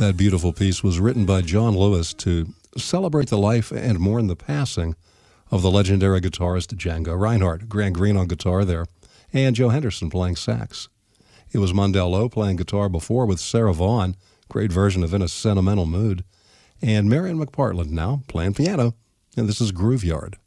That beautiful piece was written by John Lewis to celebrate the life and mourn the passing of the legendary guitarist Django Reinhardt. Grant Green on guitar there, and Joe Henderson playing sax. It was Mondell Lowe playing guitar before with Sarah Vaughan, great version of In a Sentimental Mood, and Marion McPartland now playing piano, and this is Groove Yard.